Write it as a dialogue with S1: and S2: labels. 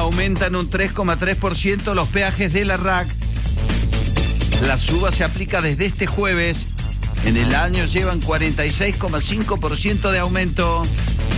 S1: Aumentan un 3,3% los peajes de la RAC. La suba se aplica desde este jueves. En el año llevan 46,5% de aumento.